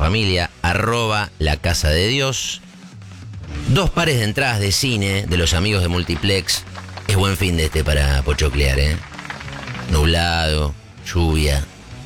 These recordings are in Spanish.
familia, @La Casa de Dios. 2 pares de entradas de cine de los amigos de Multiplex. Es buen fin de para pochoclear, Nublado, lluvia.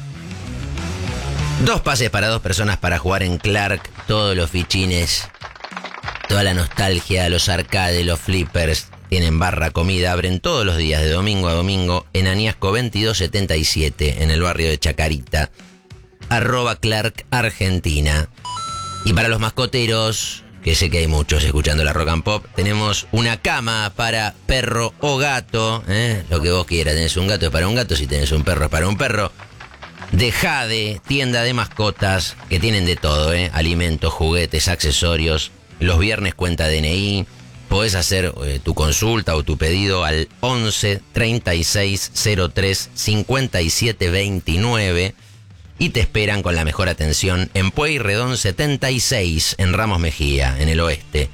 2 pases para 2 personas para jugar en Clark. Todos los fichines, toda la nostalgia, los arcades, los flippers. Tienen barra, comida, abren todos los días de domingo a domingo en Añasco 2277, en el barrio de Chacarita. @Clark Argentina. Y para los mascoteros, que sé que hay muchos escuchando la Rock and Pop, tenemos una cama para perro o gato, lo que vos quieras. Tenés un gato es para un gato, si tenés un perro es para un perro. De Jade, tienda de mascotas, que tienen de todo, alimentos, juguetes, accesorios. Los viernes cuenta DNI. Podés hacer tu consulta o tu pedido al 11 36 03 57 29 y te esperan con la mejor atención en Pueyrredón 76, en Ramos Mejía, en el oeste.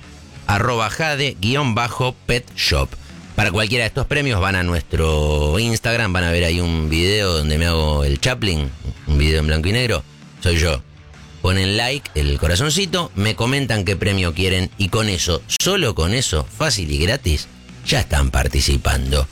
@Jade_Pet Shop. Para cualquiera de estos premios van a nuestro Instagram, van a ver ahí un video donde me hago el Chaplin, un video en blanco y negro, soy yo. Ponen like, el corazoncito, me comentan qué premio quieren y con eso, solo con eso, fácil y gratis, ya están participando.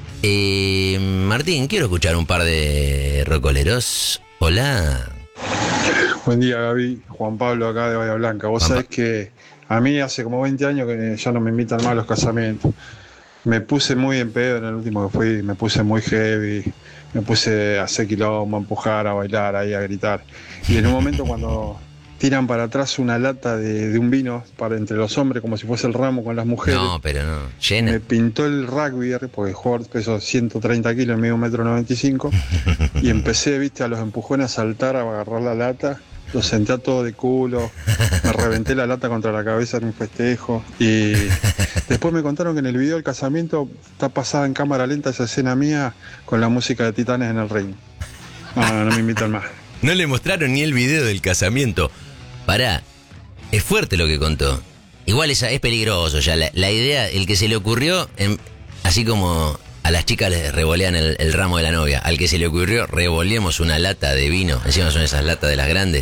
Martín, quiero escuchar un par de rocoleros. Hola. Buen día, Gaby. Juan Pablo acá de Bahía Blanca. Vos sabés que a mí hace como 20 años que ya no me invitan más a los casamientos. Me puse muy en pedo en el último que fui, me puse muy heavy, me puse a hacer quilombo, a empujar, a bailar, ahí a gritar. Y en un momento cuando tiran para atrás una lata de un vino para entre los hombres, como si fuese el ramo con las mujeres. No, pero no, llena. Me pintó el rugby, porque jugador peso 130 kilos, medio 1,95 m, y empecé, viste, a los empujones a saltar, a agarrar la lata. Lo senté a todo de culo, me reventé la lata contra la cabeza en un festejo. Y después me contaron que en el video del casamiento está pasada en cámara lenta esa escena mía con la música de Titanes en el ring. No me invitan más. No le mostraron ni el video del casamiento. Pará, es fuerte lo que contó. Igual es peligroso ya. La idea, el que se le ocurrió, así como a las chicas les revolean el ramo de la novia, al que se le ocurrió, revoleemos una lata de vino, encima son esas latas de las grandes,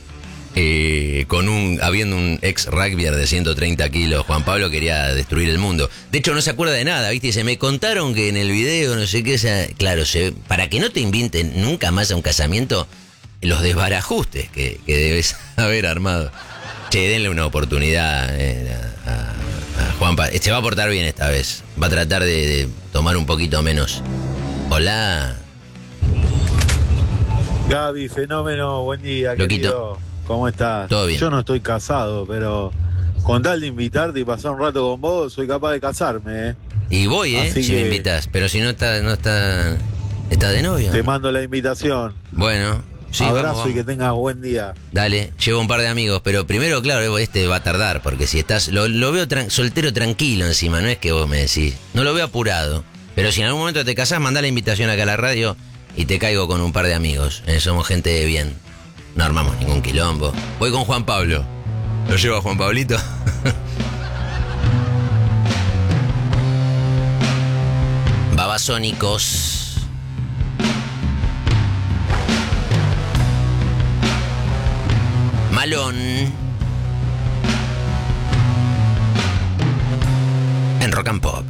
habiendo un ex rugbyer de 130 kilos, Juan Pablo quería destruir el mundo. De hecho no se acuerda de nada, ¿viste? Dice, me contaron que en el video, no sé qué, claro, para que no te inviten nunca más a un casamiento, los desbarajustes que debes haber armado. Che, denle una oportunidad a Juanpa. Se va a portar bien esta vez. Va a tratar de tomar un poquito menos. Hola. Gaby, fenómeno, buen día, Loquito. querido. ¿Cómo estás? Todo bien. Yo no estoy casado, pero con tal de invitarte y pasar un rato con vos, soy capaz de casarme, Y voy, Así si me que invitas. Pero si no está de novio. te mando la invitación. Bueno, sí, Abrazo vamos. y que tengas buen día. Dale, llevo un par de amigos, pero primero, claro, va a tardar, porque si estás, lo veo soltero tranquilo encima, no es que vos me decís, no lo veo apurado, pero si en algún momento te casás, mandá la invitación acá a la radio y te caigo con un par de amigos, somos gente de bien, no armamos ningún quilombo. Voy con Juan Pablo, ¿lo llevo a Juan Pablito? Babasónicos. Malón en Rock and Pop.